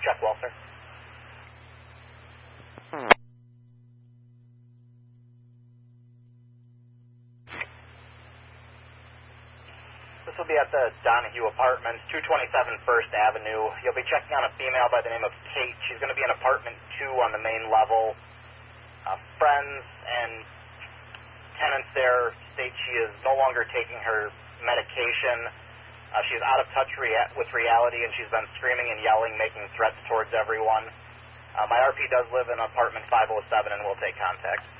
Check well, sir. This will be at the Donahue Apartments, 227 First Avenue. You'll be checking on a female by the name of Kate. She's going to be in apartment 2 on the main level. Friends and tenants there state she is no longer taking her medication. She's out of touch with reality, and she's been screaming and yelling, making threats towards everyone. My RP does live in apartment 507 and will take contact.